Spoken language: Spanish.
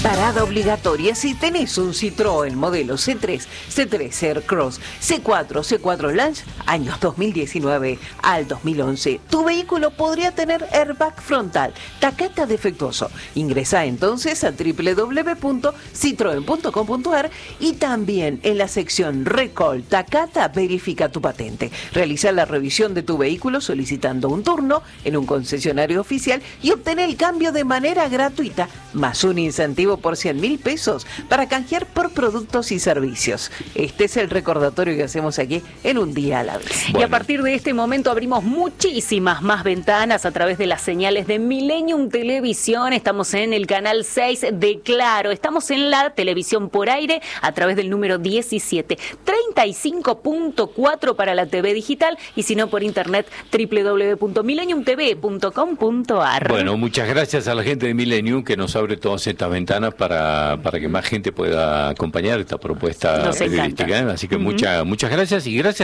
Parada obligatoria si tenés un Citroën modelo C3, C3 Aircross, C4, C4 Launch, años 2019 al 2011. Tu vehículo podría tener airbag frontal, Takata defectuoso. Ingresá entonces a www.citroen.com.ar y también en la sección Recall Takata verifica tu patente. Realiza la revisión de tu vehículo solicitando un turno en un concesionario oficial y obtén el cambio de manera gratuita, más un incentivo por 100.000 pesos para canjear por productos y servicios. Este es el recordatorio que hacemos aquí en Un Día a la Vez. Bueno. Y a partir de este momento abrimos muchísimas más ventanas a través de las señales de Millennium Televisión. Estamos en el canal 6 de Claro. Estamos en la televisión por aire a través del número 17. 35.4 para la TV digital y si no por internet www.millenniumtv.com.ar. Bueno, muchas gracias a la gente de Millennium que nos abre todas estas ventanas para que más gente pueda acompañar esta propuesta periodística. Así que muchas gracias y gracias